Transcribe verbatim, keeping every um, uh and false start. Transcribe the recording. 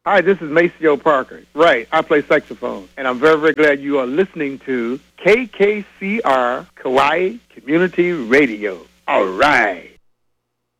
Hi, this is Maceo Parker. Right, I play saxophone. And I'm very, very glad you are listening to K K C R Kauai Community Radio. All right.